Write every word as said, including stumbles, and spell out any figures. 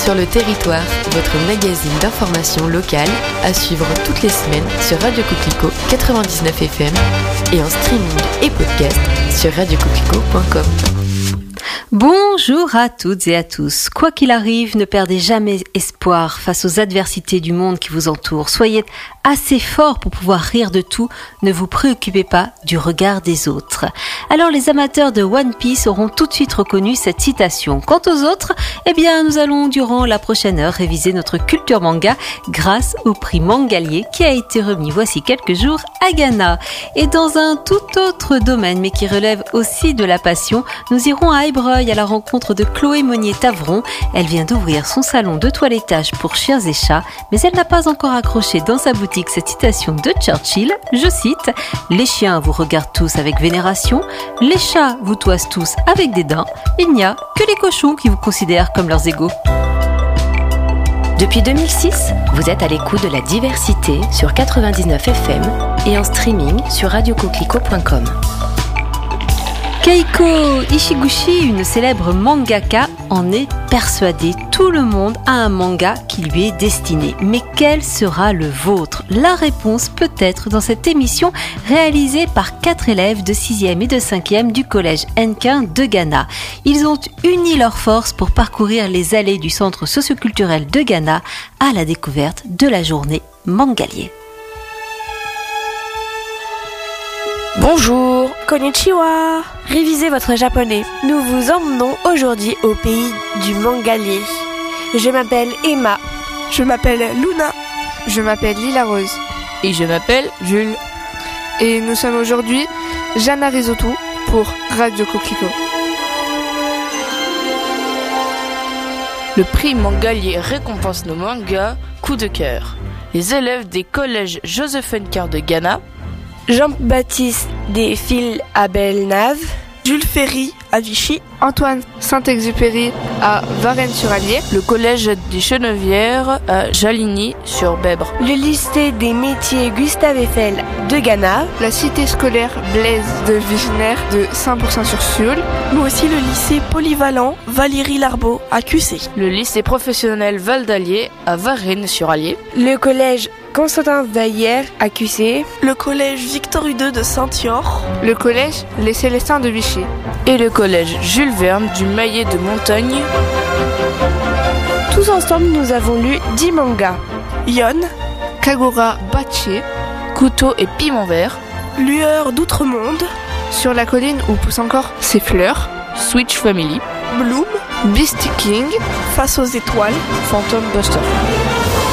sur le territoire, votre magazine d'information locale à suivre toutes les semaines sur Radio Coquelicot quatre-vingt-dix-neuf F M et en streaming et podcast sur radio coquelicot point com. Bonjour à toutes et à tous. Quoi qu'il arrive, ne perdez jamais espoir face aux adversités du monde qui vous entoure. Soyez assez fort pour pouvoir rire de tout. Ne vous préoccupez pas du regard des autres. Alors les amateurs de One Piece auront tout de suite reconnu cette citation. Quant aux autres, eh bien nous allons durant la prochaine heure réviser notre culture manga grâce au prix Mangalier qui a été remis voici quelques jours à Ghana. Et dans un tout autre domaine mais qui relève aussi de la passion, nous irons à Ébreuil à la rencontre de Chloé Monnier-Tavron. Elle vient d'ouvrir son salon de toilettage pour chiens et chats, mais elle n'a pas encore accroché dans sa boutique cette citation de Churchill, je cite « Les chiens vous regardent tous avec vénération, les chats vous toisent tous avec dédain, il n'y a que les cochons qui vous considèrent comme leurs égaux ». Depuis deux mille six, vous êtes à l'écoute de la diversité sur quatre-vingt-dix-neuf F M et en streaming sur radio coquelicot point com. Keiko Ishiguchi, une célèbre mangaka, en est persuadée. Tout le monde a un manga qui lui est destiné. Mais quel sera le vôtre ? La réponse peut être dans cette émission réalisée par quatre élèves de sixième et de cinquième du collège Hennequin de Ghana. Ils ont uni leurs forces pour parcourir les allées du centre socioculturel de Ghana à la découverte de la journée Mangalier. Bonjour, konnichiwa. Révisez votre japonais. Nous vous emmenons aujourd'hui au pays du Mangalier. Je m'appelle Emma. Je m'appelle Luna. Je m'appelle Lila Rose. Et je m'appelle Jules. Et nous sommes aujourd'hui Jana Risotto pour Radio Coquelicot. Le prix Mangalier récompense nos mangas coup de cœur. Les élèves des collèges Joseph Hennequin de Ghana, Jean-Baptiste Desfils à Bellenave, Jules Ferry à Vichy, Antoine Saint-Exupéry à Varennes-sur-Allier, le collège des Chenevières à Jaligny-sur-Bèbre, le lycée des métiers Gustave Eiffel de Ghana, la cité scolaire Blaise de Vigenère de Saint-Pourçain-sur-Sioule, mais aussi le lycée polyvalent Valérie Larbeau à Q C, le lycée professionnel Val d'Allier à Varennes-sur-Allier, le collège Constantin Vaillère à Q C, le collège Victor Hugo de Saint-Yor, le collège Les Célestins de Vichy et le collège Jules Verne du Maillet de Montagne. Tous ensemble, nous avons lu dix mangas. Yon, Kagura Bachi, Couteau et Piment Vert, Lueur d'Outre-Monde, Sur la colline où poussent encore ses fleurs, Switch Family, Bloom, Beast King, Face aux étoiles, Phantom Buster.